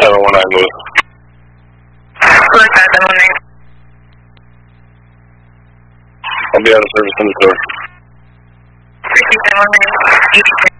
719 Louis. Louis 719. I'll be out of service in the store. 3719, 83.